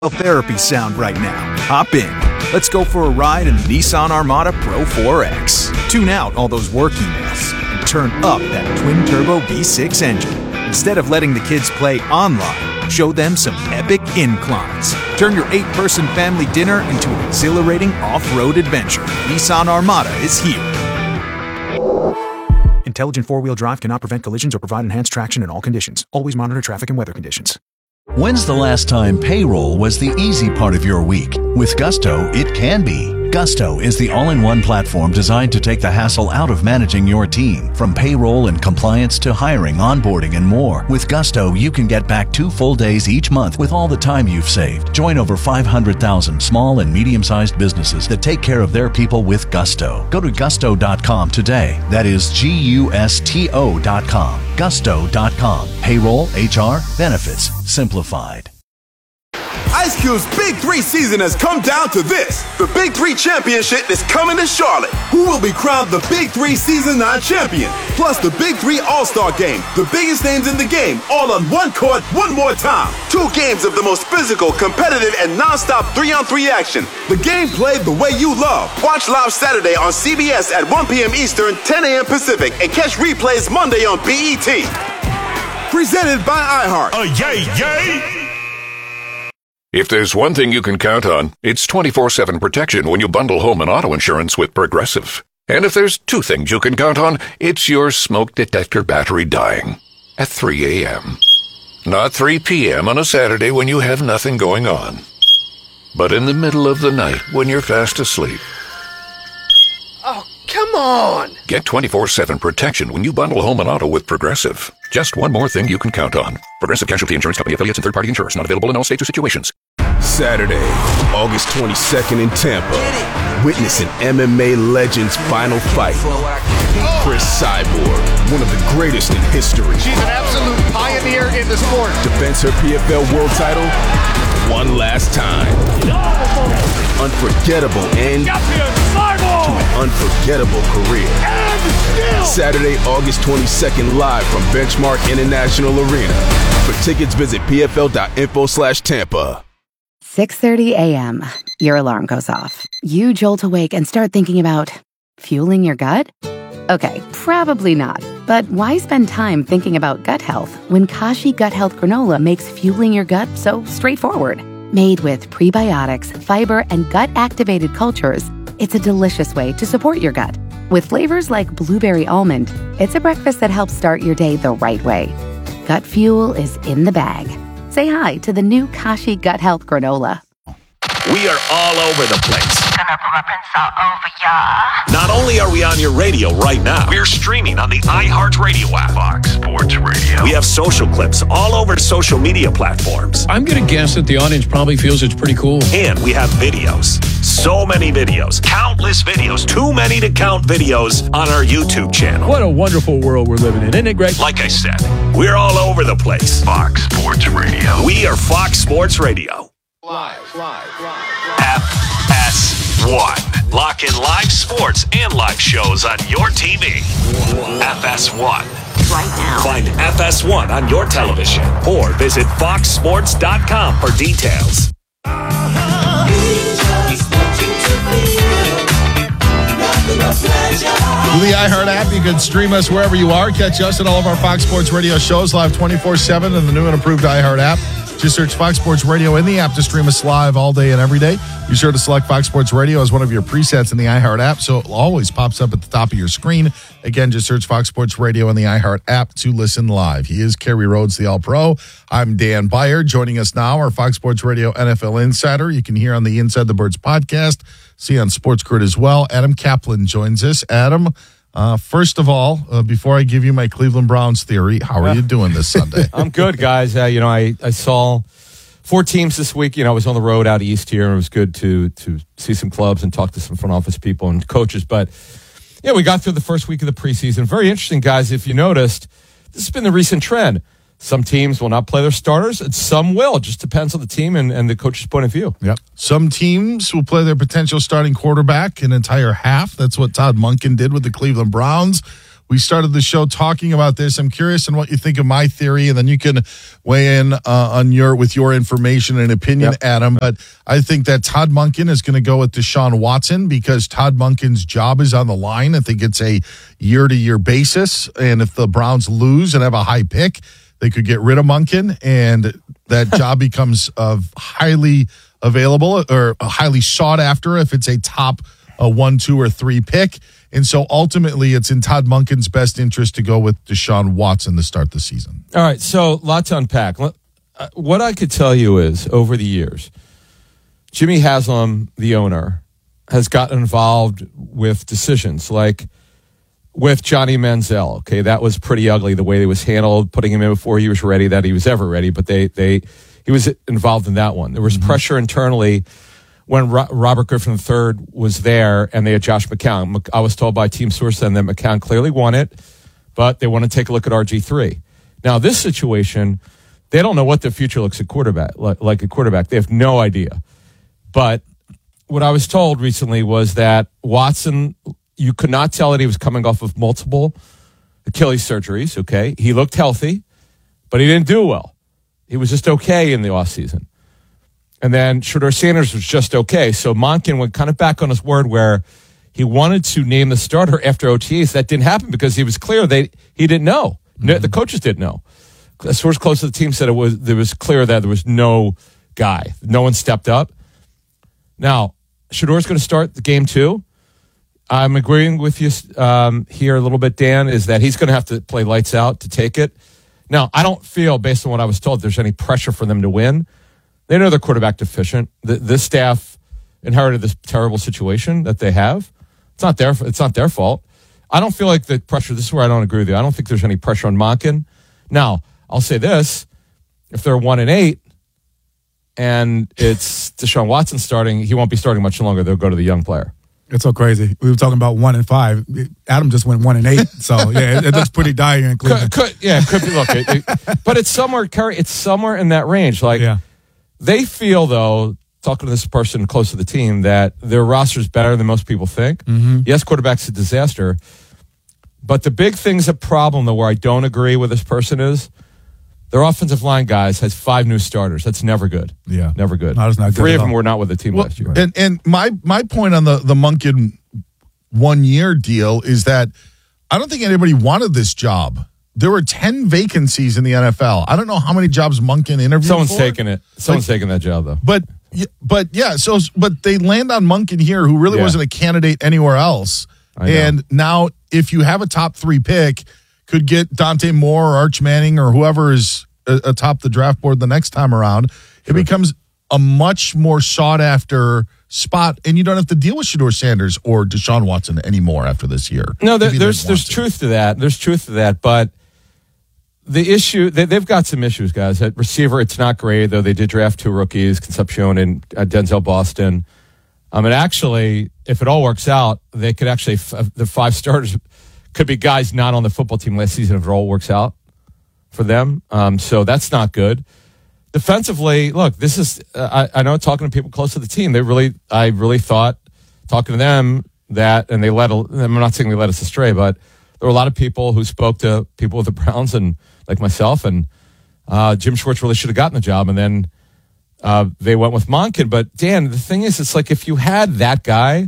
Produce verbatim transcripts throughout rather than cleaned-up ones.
therapy sound right now. Hop in. Let's go for a ride in the Nissan Armada Pro four X. Tune out all those work emails and turn up that twin-turbo V six engine. Instead of letting the kids play online, show them some epic inclines. Turn your eight-person family dinner into an exhilarating off-road adventure. Nissan Armada is here. Intelligent four-wheel drive cannot prevent collisions or provide enhanced traction in all conditions. Always monitor traffic and weather conditions. When's the last time payroll was the easy part of your week? With Gusto, it can be. Gusto is the all-in-one platform designed to take the hassle out of managing your team. From payroll and compliance to hiring, onboarding, and more. With Gusto, you can get back two full days each month with all the time you've saved. Join over five hundred thousand small and medium-sized businesses that take care of their people with Gusto. Go to gusto dot com today. That is G U S T O dot com. gusto dot com. Payroll, H R, benefits, simplified. Ice Cube's Big Three season has come down to this. The Big Three Championship is coming to Charlotte. Who will be crowned the Big Three Season nine champion? Plus the Big Three All-Star Game. The biggest names in the game, all on one court, one more time. Two games of the most physical, competitive, and non-stop three-on-three action. The game played the way you love. Watch live Saturday on C B S at one p.m. Eastern, ten a.m. Pacific, and catch replays Monday on B E T. Presented by iHeart. Oh, yay, yay! If there's one thing you can count on, it's twenty-four seven protection when you bundle home and auto insurance with Progressive. And if there's two things you can count on, it's your smoke detector battery dying at three a.m. Not three p.m. on a Saturday when you have nothing going on, but in the middle of the night when you're fast asleep. Oh, come on! Get twenty-four seven protection when you bundle home and auto with Progressive. Just one more thing you can count on. Progressive Casualty Insurance Company affiliates and third-party insurers. Not available in all states or situations. Saturday, August twenty-second in Tampa. Witness an M M A legend's final fight. Chris Cyborg, one of the greatest in history. She's an absolute pioneer in the sport. Defends her P F L world title one last time. Unforgettable end to an unforgettable career. Saturday, August twenty-second, live from Benchmark International Arena. For tickets, visit pfl.info slash Tampa. six thirty a.m. Your alarm goes off. You jolt awake and start thinking about fueling your gut? Okay, probably not. But why spend time thinking about gut health when Kashi Gut Health Granola makes fueling your gut so straightforward? Made with prebiotics, fiber, and gut-activated cultures, it's a delicious way to support your gut. With flavors like blueberry almond, it's a breakfast that helps start your day the right way. Gut fuel is in the bag. Say hi to the new Kashi Gut Health Granola. We are all over the place. Gonna put my prints all over ya. Not only are we on your radio right now, we're streaming on the iHeartRadio app. Fox Sports Radio. We have social clips all over social media platforms. I'm going to guess that the audience probably feels it's pretty cool. And we have videos. So many videos. Countless videos. Too many to count videos on our YouTube channel. What a wonderful world we're living in. Isn't it great? Like I said, we're all over the place. Fox Sports Radio. We are Fox Sports Radio. Live, live, live. F S one. Lock in live sports and live shows on your T V. F S one. Right now. Find F S one on your television or visit fox sports dot com for details. With the iHeart app, you can stream us wherever you are. Catch us and all of our Fox Sports Radio shows live twenty-four seven in the new and improved iHeart app. Just search Fox Sports Radio in the app to stream us live all day and every day. Be sure to select Fox Sports Radio as one of your presets in the iHeart app, so it always pops up at the top of your screen. Again, just search Fox Sports Radio in the iHeart app to listen live. He is Kerry Rhodes, the All-Pro. I'm Dan Beyer. Joining us now, our Fox Sports Radio N F L Insider. You can hear on the Inside the Birds podcast, see on Sports Grid as well. Adam Kaplan joins us. Adam, Uh, first of all, uh, before I give you my Cleveland Browns theory, how are you doing this Sunday? I'm good, guys. Uh, you know, I, I saw four teams this week. You know, I was on the road out east here, and it was good to to see some clubs and talk to some front office people and coaches. But, yeah, we got through the first week of the preseason. Very interesting, guys. If you noticed, this has been the recent trend. Some teams will not play their starters, and some will. It just depends on the team and, and the coach's point of view. Yep. Some teams will play their potential starting quarterback an entire half. That's what Todd Monken did with the Cleveland Browns. We started the show talking about this. I'm curious on what you think of my theory, and then you can weigh in uh, on your with your information and opinion, yep. Adam. But I think that Todd Monken is going to go with Deshaun Watson because Todd Monken's job is on the line. I think it's a year-to-year basis, and if the Browns lose and have a high pick, they could get rid of Monken, and that job becomes uh, highly available or highly sought after if it's a top a one, two, or three pick. And so ultimately, it's in Todd Monken's best interest to go with Deshaun Watson to start the season. All right, so lots to unpack. What I could tell you is, over the years, Jimmy Haslam, the owner, has gotten involved with decisions like with Johnny Manziel. Okay, that was pretty ugly, the way it was handled, putting him in before he was ready, that he was ever ready, but they they he was involved in that one. There was mm-hmm. pressure internally when Ro- Robert Griffin the third was there and they had Josh McCown. I was told by team source then that McCown clearly won it, but they want to take a look at R G three. Now, this situation, they don't know what the future looks at quarterback, like, like a quarterback. They have no idea. But what I was told recently was that Watson, you could not tell that he was coming off of multiple Achilles surgeries, okay? He looked healthy, but he didn't do well. He was just okay in the offseason. And then Shedeur Sanders was just okay. So Monken went kind of back on his word where he wanted to name the starter after O T As. That didn't happen because he was clear they he didn't know. Mm-hmm. The coaches didn't know. A source close to the team said it was there was clear that there was no guy. No one stepped up. Now, Shedeur's going to start the game too. I'm agreeing with you um, here a little bit, Dan, is that he's going to have to play lights out to take it. Now, I don't feel, based on what I was told, there's any pressure for them to win. They know they're quarterback deficient. The, this staff inherited this terrible situation that they have. It's not their, it's not their fault. I don't feel like the pressure, this is where I don't agree with you. I don't think there's any pressure on Monken. Now, I'll say this. If they're one and eight and it's Deshaun Watson starting, he won't be starting much longer. They'll go to the young player. It's so crazy. We were talking about one and five. Adam just went one and eight. So yeah, it, it looks pretty dire in Cleveland. Could, could, yeah, it could be. Look, it, it, but it's somewhere. It's somewhere in that range. Like yeah. They feel though, talking to this person close to the team, that their roster is better than most people think. Mm-hmm. Yes, quarterback's a disaster, but the big thing's a problem though. Where I don't agree with this person is their offensive line guys has five new starters. That's never good. Yeah. Never good. No, that's not good. Three of them all. were not with the team well, last year. And and my my point on the, the Monken one year deal is that I don't think anybody wanted this job. There were ten vacancies in the N F L. I don't know how many jobs Monken interviewed Someone's for. taking it. Someone's like, taking that job though. But but yeah, so but they land on Monken here, who really yeah. wasn't a candidate anywhere else. And now if you have a top three pick, could get Dante Moore or Arch Manning or whoever is atop the draft board the next time around, it sure. becomes a much more sought-after spot, and you don't have to deal with Shedeur Sanders or Deshaun Watson anymore after this year. No, there, there's there's to. truth to that. There's truth to that, but the issue, they, they've got some issues, guys. At receiver, it's not great, though they did draft two rookies, Concepcion and uh, Denzel Boston. Um, and actually, if it all works out, they could actually, f- the five starters could be guys not on the football team last season if it all works out for them. Um, so that's not good. Defensively, look, this is, uh, I, I know talking to people close to the team, they really, I really thought, talking to them, that, and they let, a, I'm not saying they let us astray, but there were a lot of people who spoke to people with the Browns and like myself, and uh, Jim Schwartz really should have gotten the job, and then uh, they went with Monken. But Dan, the thing is, it's like if you had that guy,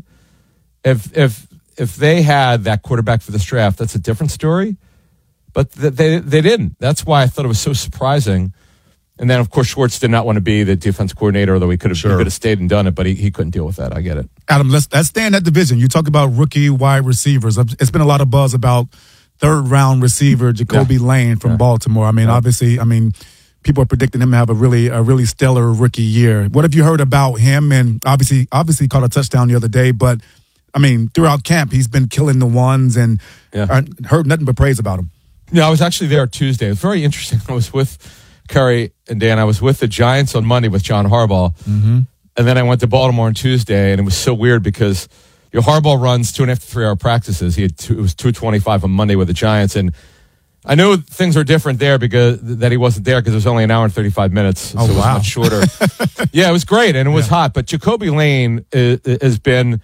if if if they had that quarterback for this draft, that's a different story. But th- they they didn't. That's why I thought it was so surprising. And then, of course, Schwartz did not want to be the defense coordinator, although he could have, sure. he could have stayed and done it, but he, he couldn't deal with that. I get it. Adam, let's, let's stay in that division. You talk about rookie wide receivers. It's been a lot of buzz about third-round receiver Jacoby yeah. Lane from yeah. Baltimore. I mean, yeah. obviously, I mean, people are predicting him to have a really a really stellar rookie year. What have you heard about him? And obviously, obviously caught a touchdown the other day, but, I mean, throughout camp, he's been killing the ones, and yeah. I heard nothing but praise about him. Yeah, I was actually there Tuesday. It was very interesting. I was with Curry and Dan. I was with the Giants on Monday with John Harbaugh. Mm-hmm. And then I went to Baltimore on Tuesday, and it was so weird because your Harbaugh runs two and a half to three hour practices. He had two, it was two twenty-five on Monday with the Giants. And I knew things were different there because that he wasn't there because it was only an hour and thirty-five minutes. So oh, it was wow. much shorter. Yeah, it was great, and it was yeah. hot. But Jacoby Lane is, has been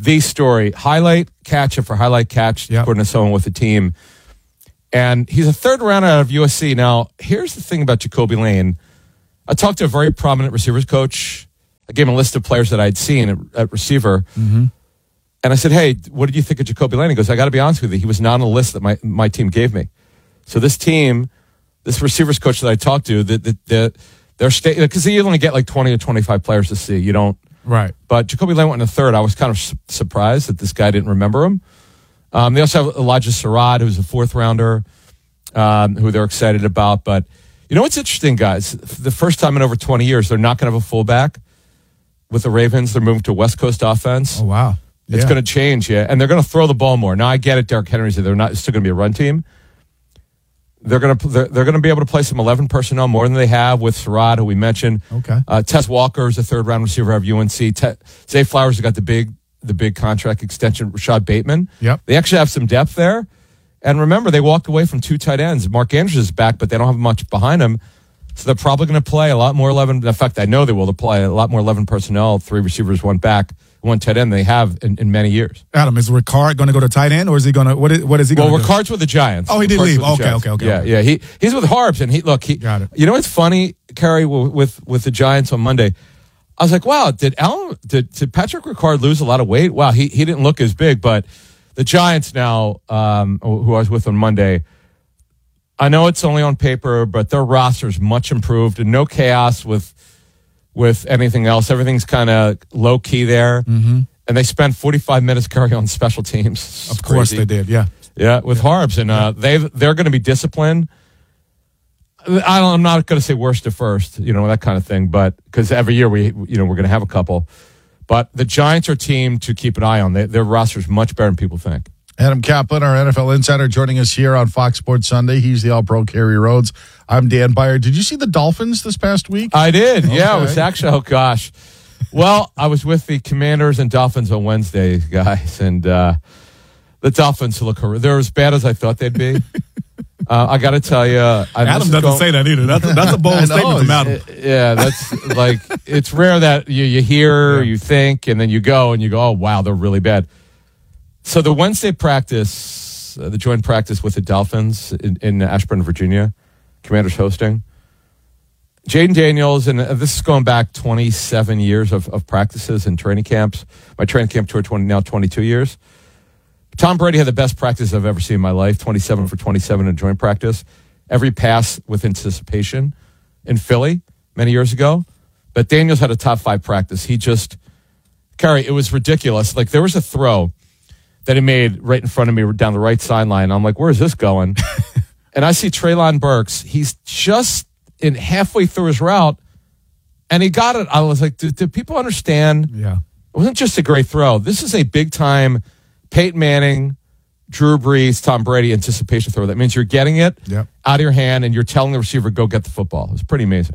the story. Highlight catch for highlight catch, Yep. according to someone with the team. And he's a third round out of U S C. Now, here's the thing about Jacoby Lane. I talked to a very prominent receivers coach. I gave him a list of players that I'd seen at, at receiver. Mm-hmm. And I said, hey, what did you think of Jacoby Lane? He goes, I got to be honest with you. He was not on the list that my, my team gave me. So this team, this receivers coach that I talked to, the, the, the, they're sta- because you only get like twenty or twenty-five players to see. You don't. Right. But Jacoby Lane went in the third. I was kind of su- surprised that this guy didn't remember him. Um, they also have Elijah Sarad, who's a fourth rounder, um, who they're excited about. But you know what's interesting, guys? The first time in over twenty years, they're not going to have a fullback with the Ravens. They're moving to a West Coast offense. Oh, wow. It's Yeah. going to change, yeah. And they're going to throw the ball more. Now, I get it, Derrick Henry's they're not it's still going to be a run team. They're going to they're, they're going to be able to play some eleven personnel more than they have with Sarad, who we mentioned. Okay. Uh, Tess Walker is a third round receiver of U N C. Te- Zay Flowers has got the big the big contract extension. Rashad Bateman. Yep. They actually have some depth there. And remember, they walked away from two tight ends. Mark Andrews is back, but they don't have much behind him. So they're probably going to play a lot more eleven. In fact, I know they will. They'll play a lot more eleven personnel, three receivers, one back, one tight end than they have in, in many years. Adam, is Ricard going to go to tight end, or is he going to what is, what is he going to Well, do? Ricard's with the Giants. Oh, he did Ricard's leave. with the Okay, Giants. okay, okay, Yeah, okay. yeah. He he's with Harbs, and he look. He Got it. You know what's funny, Kerry, with, with with the Giants on Monday? I was like, wow, did Alan did, did Patrick Ricard lose a lot of weight? Wow, he he didn't look as big, but the Giants now, um, who I was with on Monday. I know it's only on paper, but their roster is much improved and no chaos with with anything else. Everything's kind of low key there, Mm-hmm. and they spent forty-five minutes carrying on special teams. It's Of course crazy. they did. Yeah. Yeah, with Harbs, and uh, they they're going to be disciplined. I don't, I'm not going to say worst to first, you know, that kind of thing, but because every year we you know we're going to have a couple. But the Giants are a team to keep an eye on. They, their roster is much better than people think. Adam Kaplan, our N F L insider, joining us here on Fox Sports Sunday. He's the All-Pro Kerry Rhodes. I'm Dan Byer. Did you see the Dolphins this past week? I did. Yeah, it was Okay. actually, oh gosh. Well, I was with the Commanders and Dolphins on Wednesday, guys, and uh, the Dolphins look horrific. They're as bad as I thought they'd be. uh, I got to tell you, Adam doesn't say that either. That's that's a bold I know, statement from Adam. Uh, yeah, that's like it's rare that you you hear, you think, and then you go and you go, oh wow, they're really bad. So the Wednesday practice, uh, the joint practice with the Dolphins in, in Ashburn, Virginia, Commanders hosting. Jaden Daniels, and uh, this is going back twenty-seven years of, of practices and training camps. My training camp tour twenty now twenty-two years. Tom Brady had the best practice I've ever seen in my life, twenty-seven for twenty-seven in joint practice. Every pass with anticipation in Philly many years ago. But Daniels had a top five practice. He just, Kerry, it was ridiculous. Like there was a throw that he made right in front of me down the right sideline. I'm like, where is this going? And I see Treylon Burks. He's just in halfway through his route, and he got it. I was like, do, do people understand? Yeah. It wasn't just a great throw. This is a big-time Peyton Manning, Drew Brees, Tom Brady anticipation throw. That means you're getting it Yep. out of your hand, and you're telling the receiver, go get the football. It was pretty amazing.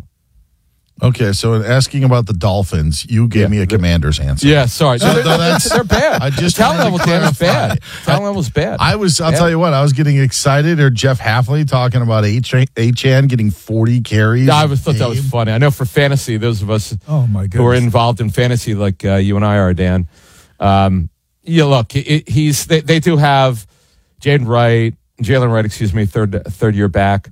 Okay, so in asking about the Dolphins, you gave Yeah. me a Commander's answer. Yeah, sorry. So, they're, no, that's- they're bad. I just the talent wanted level, to Dan, is clarify. bad. Talent level's bad. I was, I'll Yeah. tell you what, I was getting excited, or Jeff Hafley talking about Achane getting forty carries. Yeah, I was, thought that was a game. funny. I know for fantasy, those of us Oh my who are goodness. involved in fantasy like uh, you and I are, Dan. Um, yeah, look, it, he's they, they do have Jaden Wright, Jalen Wright, excuse me, third third year back,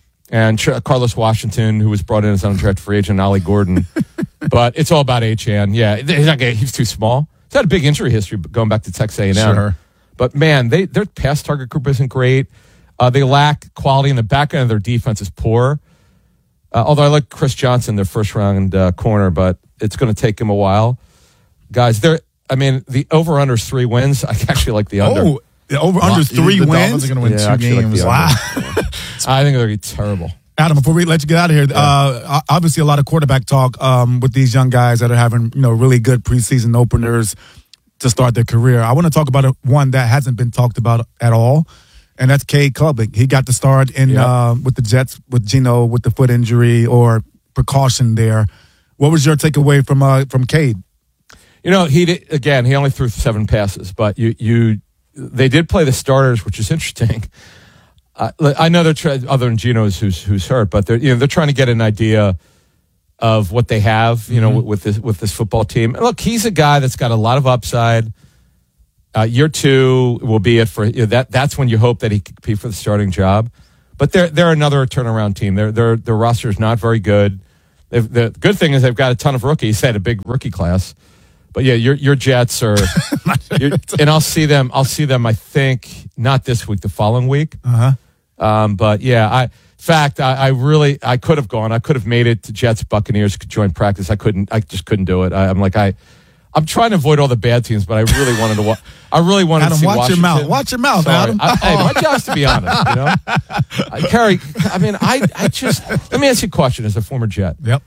and Ch- Carlos Washington, who was brought in as an undrafted free agent, Ollie Gordon. But it's all about Achane. Yeah, he's not gonna, he's too small. He's had a big injury history going back to Texas A and M. Sure. But man, they their pass target group isn't great. Uh, they lack quality, and the back end of their defense is poor. Uh, although I like Chris Johnson, their first round uh, corner, but it's going to take him a while. Guys, they're, I mean, the over under is three wins. I actually like the under. Oh, the over under Well, three the Dolphins wins. are going to win Yeah, I two actually like games. the Wow. under. I think they're going to be terrible. Adam, before we let you get out of here, uh, obviously a lot of quarterback talk um, with these young guys that are having you know really good preseason openers to start their career. I want to talk about a, one that hasn't been talked about at all, and that's Cade Klubnik. He got the start in Yep. uh, with the Jets with Geno with the foot injury or precaution there. What was your takeaway from uh, from Cade? You know, he did, again, he only threw seven passes, but you you they did play the starters, which is interesting. Uh, I know they're trying, other than Geno's who's who's hurt, but they're you know they're trying to get an idea of what they have, you know, Mm-hmm. with this with this football team. And look, he's a guy that's got a lot of upside, Uh, year two will be it for you know, that. That's when you hope that he can compete for the starting job. But they're they're another turnaround team. Their their their roster is not very good. They've, the good thing is they've got a ton of rookies. They had a big rookie class. But yeah, your your Jets are, and I'll see them. I'll see them. I think not this week, the following week. Uh huh. Um, but yeah, I. In fact, I, I really I could have gone. I could have made it to Jets Buccaneers joint practice. I couldn't. I just couldn't do it. I, I'm like I. I'm trying to avoid all the bad teams, but I really wanted to. Wa- I really wanted Adam, to see watch Washington. your mouth. Watch your mouth, Sorry. Adam. I, hey, my job's to be honest. You know, I, Kerry. I mean, I. I just let me ask you a question as a former Jet. Yep.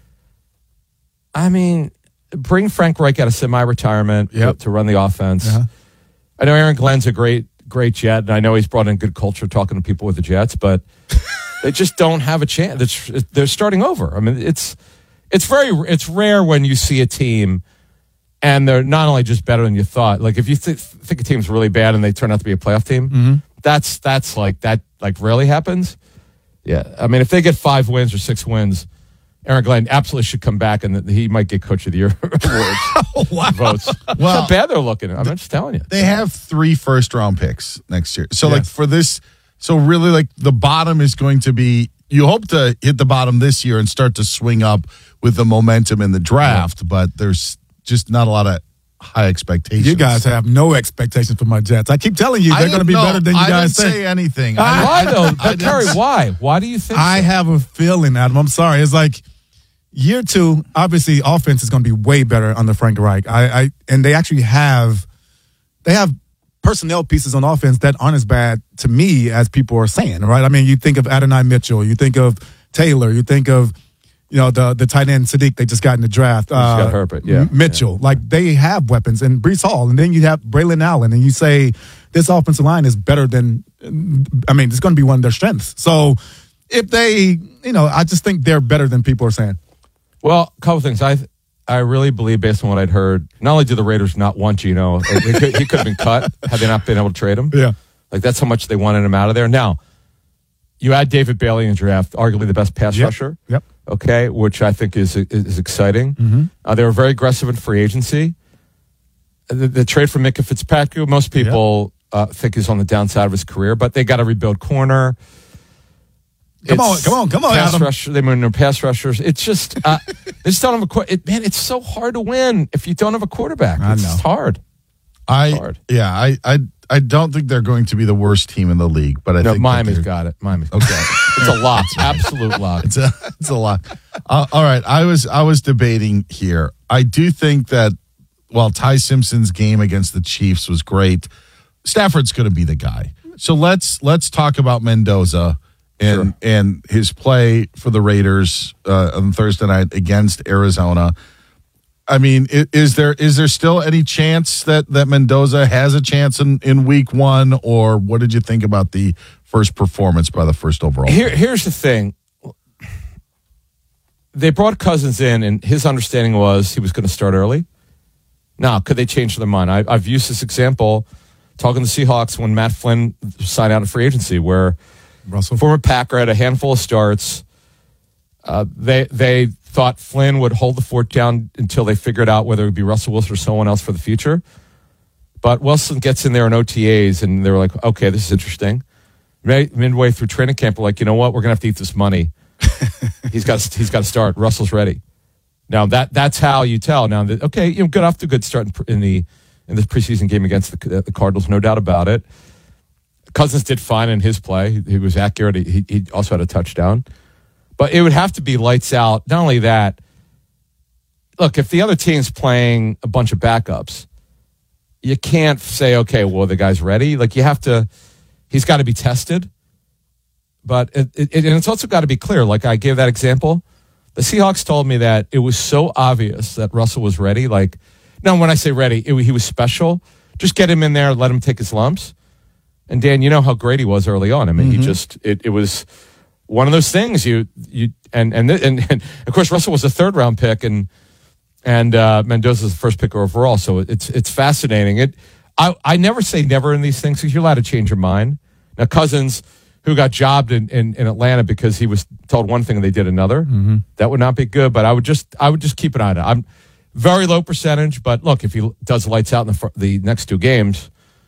I mean, bring Frank Reich out of semi-retirement yep. to, to run the offense. Uh-huh. I know Aaron Glenn's a great, great Jet, and I know he's brought in good culture talking to people with the Jets, but they just don't have a chance. It's, they're starting over. I mean, it's it's very it's rare when you see a team and they're not only just better than you thought. Like if you th- think a team's really bad and they turn out to be a playoff team, mm-hmm. that's that's like that like rarely happens. Yeah, I mean, if they get five wins or six wins, Aaron Glenn absolutely should come back, and he might get Coach of the Year awards wow. votes. Well, how bad they're looking. I'm just telling you. They have three first round picks next year. So, yes. like for this, so really, like the bottom is going to be. You hope to hit the bottom this year and start to swing up with the momentum in the draft, yeah. but there's just not a lot of high expectations. You guys have no expectations for my Jets. I keep telling you they're going to be no, better than you I guys didn't think. say anything. I, why though? I, But Terry, why? Why do you think? I so? have a feeling, Adam. I'm sorry. It's like year two. Obviously, offense is going to be way better under Frank Reich. I, I and they actually have they have personnel pieces on offense that aren't as bad to me as people are saying. Right? I mean, you think of Adonai Mitchell. You think of Taylor. You think of you know, the the tight end Sadiq they just got in the draft. He just got Herbert, yeah. Mitchell. Yeah. Like, they have weapons. And Breece Hall. And then you have Braylon Allen. And you say, this offensive line is better than, I mean, it's going to be one of their strengths. So, if they, you know, I just think they're better than people are saying. Well, a couple things. I I really believe, based on what I'd heard, not only do the Raiders not want Geno, he could, he could have been cut had they not been able to trade him. Yeah. Like, that's how much they wanted him out of there. Now, you add David Bailey in the draft, arguably the best pass yep. rusher. Yep. Okay, which I think is is exciting. Mm-hmm. Uh, they were very aggressive in free agency. The, the trade for Minka Fitzpatrick, most people yep. uh, think is on the downside of his career, but they got to rebuild corner. Come it's on, come on, come on, pass Adam. Rusher, they moved their pass rushers. It's just, uh, they just don't have a qu- it, man, it's so hard to win if you don't have a quarterback. I It's know. just hard. I It's hard. yeah, I, I I don't think they're going to be the worst team in the league, but I No, think Miami's that got it. Miami's got Okay. it. It's a lock, absolute lock. It's a it's a lot. Uh, all right, I was I was debating here. I do think that while Ty Simpson's game against the Chiefs was great, Stafford's going to be the guy. So let's let's talk about Mendoza and Sure. and his play for the Raiders uh, on Thursday night against Arizona. I mean, is, is there is there still any chance that, that Mendoza has a chance in, in week one, or what did you think about the first performance by the first overall? Here, here's the thing. They brought Cousins in, and his understanding was he was going to start early. Now, could they change their mind? I, I've used this example talking to the Seahawks when Matt Flynn signed out of free agency, where Russell. former Packer had a handful of starts. Uh, they they thought Flynn would hold the fort down until they figured out whether it would be Russell Wilson or someone else for the future. But Wilson gets in there in O T As, and they were like, okay, this is interesting. Midway through training camp, we're like, you know what? We're going to have to eat this money. he's got he's got to start. Russell's ready. Now, that that's how you tell. Now, that, okay, you know, good off to a good start in, in the in the preseason game against the, the Cardinals, no doubt about it. Cousins did fine in his play. He, he was accurate. He, he also had a touchdown. But it would have to be lights out. Not only that, look, if the other team's playing a bunch of backups, you can't say, okay, well, the guy's ready. Like, you have to, he's got to be tested. But, it, it, and it's also got to be clear. Like, I gave that example. The Seahawks told me that it was so obvious that Russell was ready. Like, no, when I say ready, it, he was special. Just get him in there, let him take his lumps. And Dan, you know how great he was early on. I mean, mm-hmm. he just, it, it was one of those things you, you, and, and, and, and of course, Russell was a third round pick and, and, uh, Mendoza's the first pick overall. So it's, it's fascinating. It, I, I never say never in these things because you're allowed to change your mind. Now, Cousins, who got jobbed in, in, in Atlanta because he was told one thing and they did another, mm-hmm. that would not be good, but I would just, I would just keep an eye on it. I'm very low percentage, but look, if he does lights out in the, the next two games,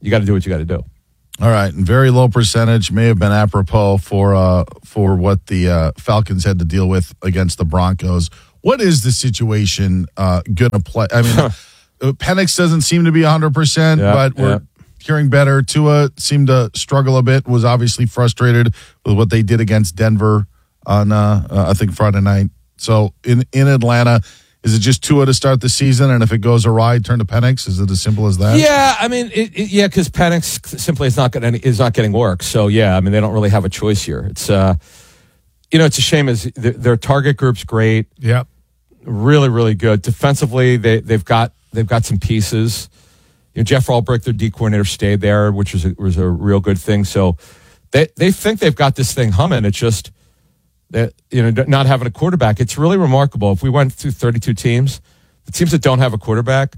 you got to do what you got to do. All right, and very low percentage may have been apropos for uh, for what the uh, Falcons had to deal with against the Broncos. What is the situation uh, going to play? I mean, Penix doesn't seem to be one hundred percent, yeah, but we're yeah. hearing better. Tua seemed to struggle a bit, was obviously frustrated with what they did against Denver on, uh, uh, I think, Friday night. So in, in Atlanta, is it just Tua to start the season, and if it goes awry, turn to Penix? Is it as simple as that? Yeah, I mean, it, it, yeah, because Penix simply is not getting is not getting work. So yeah, I mean, they don't really have a choice here. It's uh, you know, it's a shame. Is their, their target group's great? Yep, really, really good defensively. They they've got they've got some pieces. You know, Jeff Albrecht, their D coordinator, stayed there, which was a, was a real good thing. So they they think they've got this thing humming. It's just that, you know, not having a quarterback. It's really remarkable. If we went through thirty-two teams, the teams that don't have a quarterback,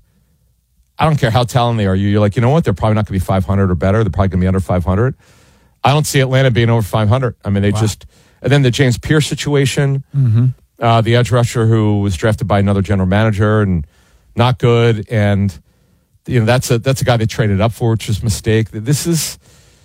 I don't care how talented they are. You're like, you know what? They're probably not going to be five hundred or better. They're probably going to be under five hundred. I don't see Atlanta being over five hundred. I mean, they wow. just, and then the James Pierce situation, mm-hmm. uh, the edge rusher who was drafted by another general manager and not good. And, you know, that's a, that's a guy they traded up for, which was a mistake. This is,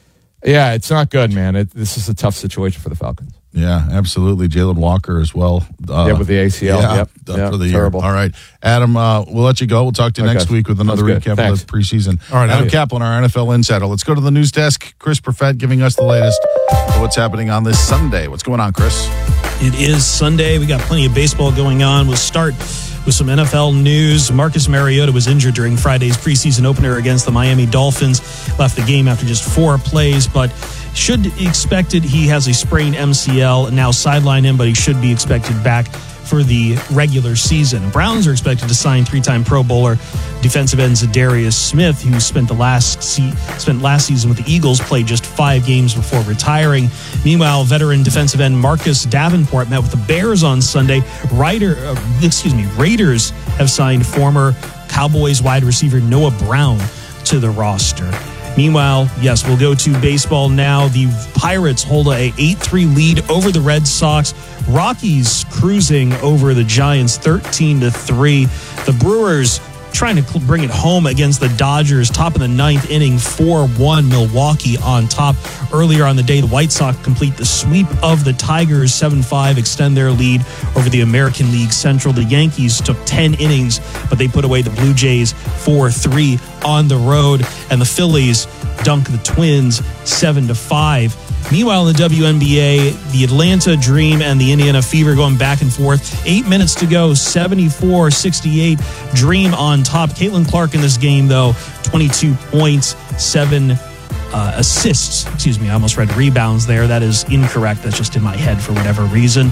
yeah, it's not good, man. It, this is a tough situation for the Falcons. Yeah, absolutely. Jalen Walker as well. Uh, yeah, with the A C L. Yeah, yep. done yep. for the Terrible. year. All right. Adam, uh, we'll let you go. We'll talk to you okay. next week with another recap Thanks. of the preseason. All right, Adam Kaplan, our N F L insider. Let's go to the news desk. Chris Perfett giving us the latest of what's happening on this Sunday. What's going on, Chris? It is Sunday. We got plenty of baseball going on. We'll start with some N F L news. Marcus Mariota was injured during Friday's preseason opener against the Miami Dolphins. Left the game after just four plays, but should expected he has a sprained M C L. Now sideline him, but he should be expected back for the regular season. Browns are expected to sign three-time Pro Bowler defensive end Zadarius Smith, who spent the last se- spent last season with the Eagles, played just five games before retiring. Meanwhile, veteran defensive end Marcus Davenport met with the Bears on Sunday. Ryder, uh, excuse me, Raiders have signed former Cowboys wide receiver Noah Brown to the roster. Meanwhile, yes, we'll go to baseball now. The Pirates hold a eight three lead over the Red Sox. Rockies cruising over the Giants thirteen to three. The Brewers trying to bring it home against the Dodgers. Top of the ninth inning, four one, Milwaukee on top. Earlier on the day, the White Sox complete the sweep of the Tigers, seven five, extend their lead over the American League Central. The Yankees took ten innings, but they put away the Blue Jays four three on the road. And the Phillies dunk the Twins seven to five. Meanwhile, in the W N B A, the Atlanta Dream and the Indiana Fever going back and forth. Eight minutes to go, seventy-four sixty-eight. Dream on top. Caitlin Clark in this game, though, twenty-two points, seven uh, assists. Excuse me, I almost read rebounds there. That is incorrect. That's just in my head for whatever reason.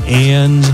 And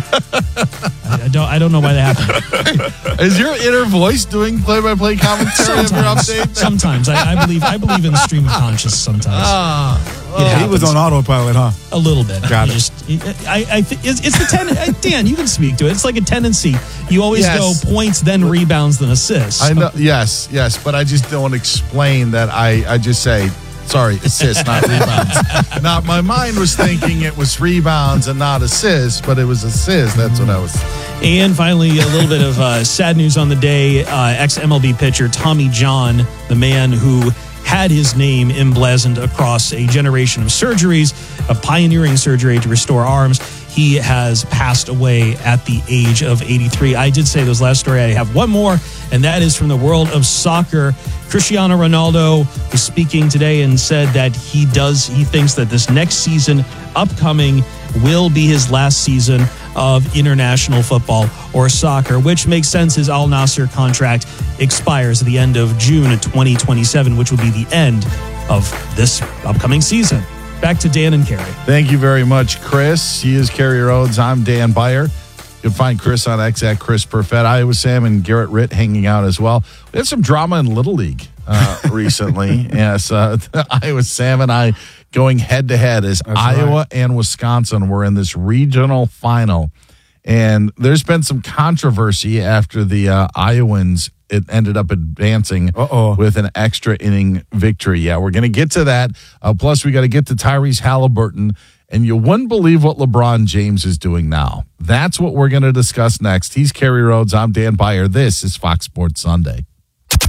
I, I don't I don't know why that happened. Is your inner voice doing play-by-play commentary of your update? Sometimes. I, I believe I believe in the stream of conscious sometimes. Ah. Oh, he was on autopilot, huh? A little bit. Got you it. Just, I, I th- it's, it's the ten. Dan, you can speak to it. It's like a tendency. You always Yes. go points, then rebounds, then assists. I know. Yes, yes, but I just don't explain that. I, I just say, sorry, assists, not rebounds. Not my mind was thinking it was rebounds and not assists, but it was assists. That's what I was. And finally, a little bit of uh, sad news on the day. Uh, ex-M L B pitcher Tommy John, the man who had his name emblazoned across a generation of surgeries, a pioneering surgery to restore arms. He has passed away at the age of eighty-three. I did say this last story. I have one more, and that is from the world of soccer. Cristiano Ronaldo was speaking today and said that he does, he thinks that this next season upcoming will be his last season of international football or soccer, which makes sense. His Al Nassr contract expires at the end of June of twenty twenty-seven, which will be the end of this upcoming season. Back to Dan and Carrie. Thank you very much, Chris. He is Carrie Rhodes. I'm Dan Beyer. You can find Chris on X at Chris Perfett. Iowa Sam and Garrett Ritt hanging out as well. We had some drama in Little League uh, recently. Yes, uh, Iowa Sam and I going head to head as That's Iowa right. and Wisconsin were in this regional final. And there's been some controversy after the uh, Iowans it ended up advancing Uh-oh. with an extra inning victory. Yeah, we're going to get to that. Uh, plus, we got to get to Tyrese Halliburton. And you wouldn't believe what LeBron James is doing now. That's what we're going to discuss next. He's Carrie Rhodes. I'm Dan Beyer. This is Fox Sports Sunday.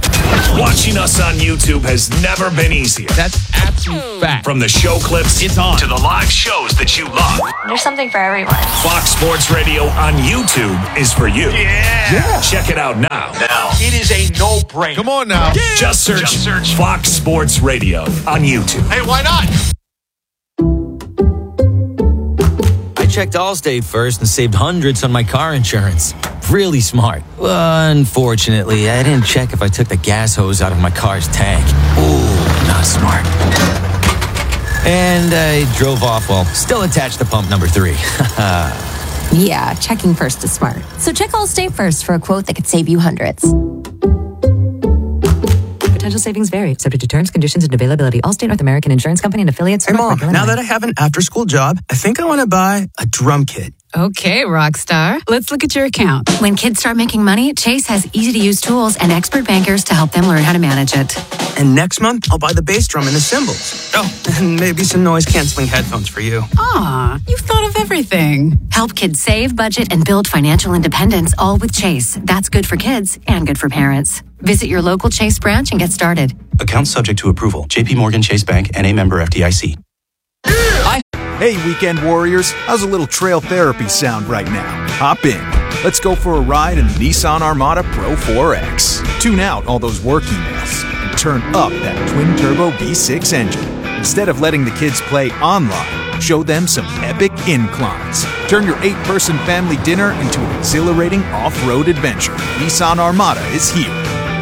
Watching us on YouTube has never been easier. That's absolute fact. From the show clips It's on. to the live shows that you love. There's something for everyone. Fox Sports Radio on YouTube is for you. Yeah. yeah. Check it out now. Now. It is a no-brainer. Come on now. Yeah. Just search, Just search Fox Sports Radio on YouTube. Hey, why not? I checked Allstate first and saved hundreds on my car insurance. Really smart. Unfortunately, I didn't check if I took the gas hose out of my car's tank. Ooh, not smart. And I drove off while still attached to pump number three. Yeah, checking first is smart. So check Allstate first for a quote that could save you hundreds. Potential savings vary, subject to terms, conditions, and availability. Allstate North American Insurance Company and affiliates. Hey, Mom, now that I have an after-school job, I think I want to buy a drum kit. Okay, Rockstar. Let's look at your account. When kids start making money, Chase has easy-to-use tools and expert bankers to help them learn how to manage it. And next month, I'll buy the bass drum and the cymbals. Oh, and maybe some noise-canceling headphones for you. Aw, you've thought of everything. Help kids save, budget, and build financial independence, all with Chase. That's good for kids and good for parents. Visit your local Chase branch and get started. Account subject to approval. J P Morgan Chase Bank, N A member F D I C. Hey, weekend warriors, how's a little trail therapy sound right now? Hop in. Let's go for a ride in the Nissan Armada Pro four X. Tune out all those work emails and turn up that twin-turbo V six engine. Instead of letting the kids play online, show them some epic inclines. Turn your eight-person family dinner into an exhilarating off-road adventure. Nissan Armada is here.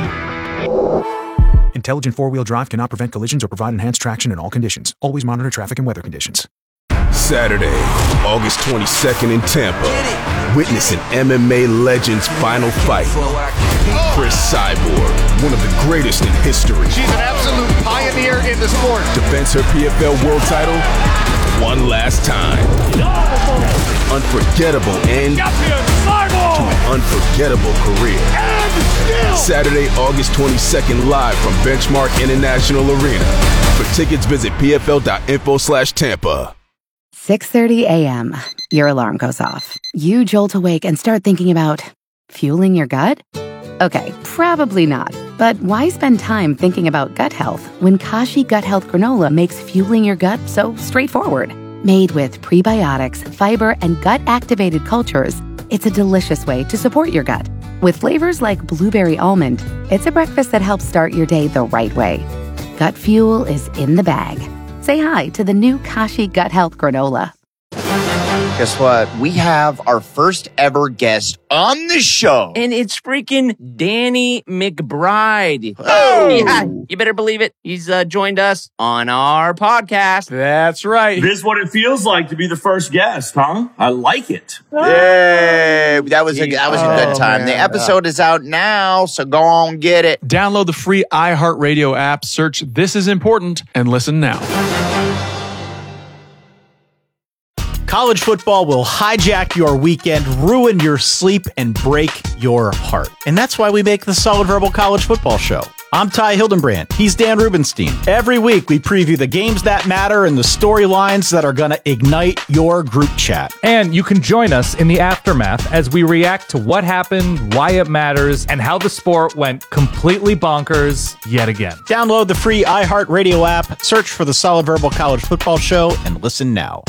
Intelligent four-wheel drive cannot prevent collisions or provide enhanced traction in all conditions. Always monitor traffic and weather conditions. Saturday, August twenty-second in Tampa. Witness an M M A legend's final fight. Chris Cyborg, one of the greatest in history. She's an absolute pioneer in the sport. Defends her P F L world title one last time. Unforgettable end to an unforgettable career. Saturday, August twenty-second, live from Benchmark International Arena. For tickets, visit pfl.info slash Tampa. six thirty a.m. Your alarm goes off. You jolt awake and start thinking about fueling your gut? Okay, probably not. But why spend time thinking about gut health when Kashi Gut Health Granola makes fueling your gut so straightforward? Made with prebiotics, fiber, and gut-activated cultures, it's a delicious way to support your gut. With flavors like blueberry almond, it's a breakfast that helps start your day the right way. Gut fuel is in the bag. Say hi to the new Kashi Gut Health Granola. Guess what? We have our first ever guest on the show. And it's freaking Danny McBride. Oh! Yeah, you better believe it. He's uh, joined us on our podcast. That's right. This is what it feels like to be the first guest, huh? I like it. Yay! That was a, that was a good time. Oh, the man. episode is out now, so go on, get it. Download the free iHeartRadio app, search This Is Important, and listen now. College football will hijack your weekend, ruin your sleep, and break your heart. And that's why we make the Solid Verbal College Football Show. I'm Ty Hildenbrand. He's Dan Rubenstein. Every week, we preview the games that matter and the storylines that are going to ignite your group chat. And you can join us in the aftermath as we react to what happened, why it matters, and how the sport went completely bonkers yet again. Download the free iHeartRadio app, search for the Solid Verbal College Football Show, and listen now.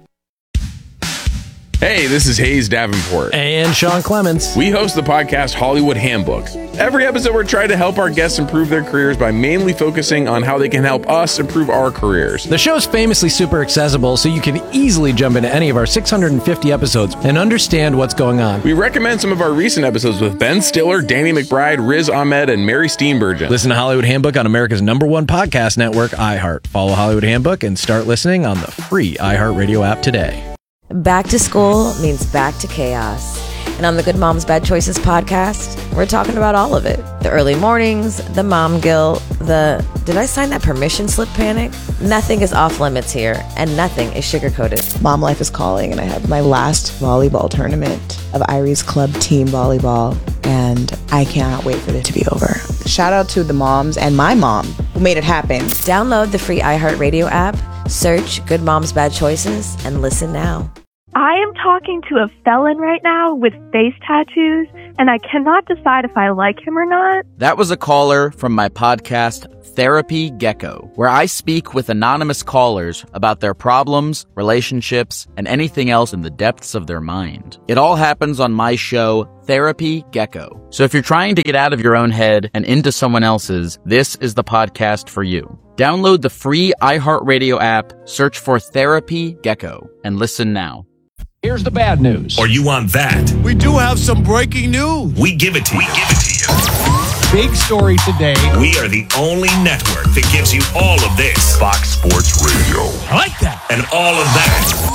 Hey, this is Hayes Davenport. And Sean Clements. We host the podcast Hollywood Handbook. Every episode, we're trying to help our guests improve their careers by mainly focusing on how they can help us improve our careers. The show's famously super accessible, so you can easily jump into any of our six hundred fifty episodes and understand what's going on. We recommend some of our recent episodes with Ben Stiller, Danny McBride, Riz Ahmed, and Mary Steenburgen. Listen to Hollywood Handbook on America's number one podcast network, iHeart. Follow Hollywood Handbook and start listening on the free iHeartRadio app today. Back to school means back to chaos. And on the Good Moms Bad Choices podcast, we're talking about all of it. The early mornings, the mom guilt, the did I sign that permission slip panic? Nothing is off limits here, and nothing is sugar-coated. Mom life is calling, and I have my last volleyball tournament of Irie's club team volleyball, and I cannot wait for it to be over. Shout out to the moms and my mom who made it happen. Download the free iHeartRadio app, search Good Moms Bad Choices, and listen now. I am talking to a felon right now with face tattoos, and I cannot decide if I like him or not. That was a caller from my podcast, Therapy Gecko, where I speak with anonymous callers about their problems, relationships, and anything else in the depths of their mind. It all happens on my show, Therapy Gecko. So if you're trying to get out of your own head and into someone else's, this is the podcast for you. Download the free iHeartRadio app, search for Therapy Gecko, and listen now. Here's the bad news. Or you want that? We do have some breaking news. We give it to you. We give it to you. Big story today. We are the only network that gives you all of this. Fox Sports Radio. I like that. And all of that.